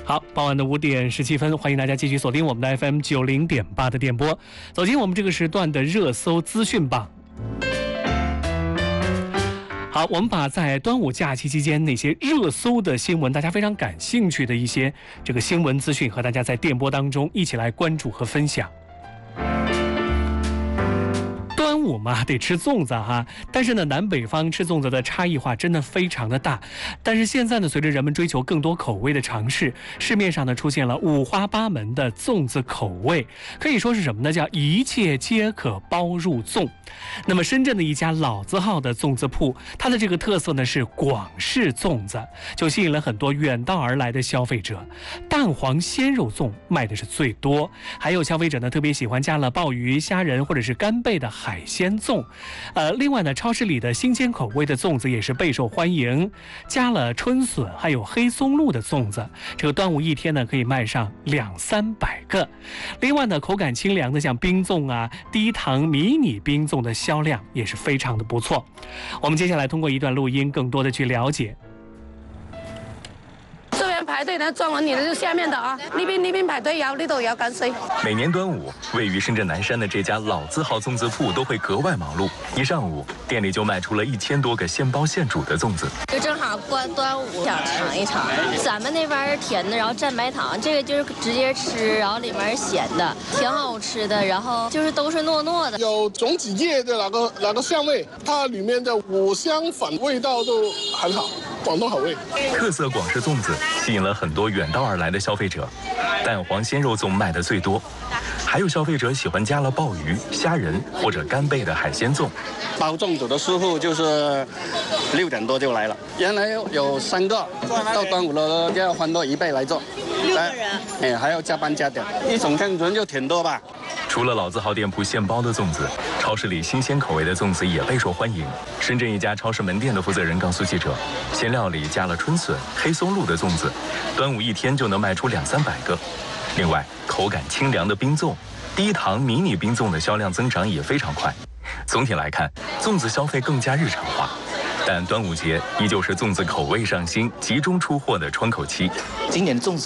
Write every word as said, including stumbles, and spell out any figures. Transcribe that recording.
好，傍晚的五点十七分，欢迎大家继续锁定我们的 F M 九零点八的电波，走进我们这个时段的热搜资讯榜。好，我们把在端午假期期间那些热搜的新闻，大家非常感兴趣的一些这个新闻资讯，和大家在电波当中一起来关注和分享。端午嘛，得吃粽子哈，但是呢，南北方吃粽子的差异化真的非常的大。但是现在呢，随着人们追求更多口味的尝试，市面上呢出现了五花八门的粽子口味，可以说是什么呢？叫一切皆可包入粽。那么深圳的一家老字号的粽子铺，它的这个特色呢是广式粽子，就吸引了很多远道而来的消费者。蛋黄鲜肉粽卖的是最多，还有消费者呢特别喜欢加了鲍鱼、虾仁或者是干贝的海鲜粽。呃，另外呢，超市里的新鲜口味的粽子也是备受欢迎，加了春笋还有黑松露的粽子，这个端午一天呢可以卖上两三百个。另外呢，口感清凉的像冰粽啊、低糖迷你冰粽的销量也是非常的不错。我们接下来通过一段录音，更多的去了解。 这边排队呢，装完你的就下面的啊，呢邊呢邊排隊有，呢度有緊水。 每年端午，位于深圳南山的这家老字號粽子鋪都會格外忙碌。一上午，店里就賣出了一千多個現包現煮的粽子。 就正好過端午，想嘗一嘗。咱們那邊是甜的，然後蘸白糖，這個就是直接吃，然後裡面是鹹的，挺好吃的。然後就是都是糯糯的， 有種子葉的那個那個香味，它裡面的五香粉味道都很好。廣東口味， 特色廣式粽子吸引了很多遠道而來的消費者，蛋黃鮮肉粽賣得最多，還有消費者喜歡加了鮑魚、蝦仁或者干貝的海鮮粽。 包粽子的師傅就是六點多就來了，原來有三個，到端午了就要翻多一倍來做。 六個人， 哎，還要加班加點，一整天人就挺多吧。 除了老字號店鋪現包的粽子，超市裡新鮮口味的粽子也備受歡迎。深圳一家超市門店的負責人告訴記者，鮮料裡加了春筍、黑松露的粽子，端午一天就能賣出兩三百個。另外，口感清涼的冰粽、低糖迷你冰粽的銷量增長也非常快。總體來看，粽子消費更加日常化。但端午節依舊是粽子口味上新、集中出貨的窗口期。 今年粽子